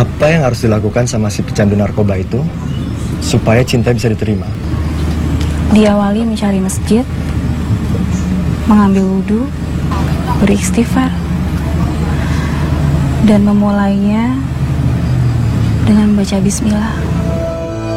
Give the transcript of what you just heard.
Apa yang harus dilakukan sama si pecandu narkoba itu supaya cinta bisa diterima? Diawali mencari masjid, mengambil wudhu, beristighfar, dan memulainya dengan membaca bismillah.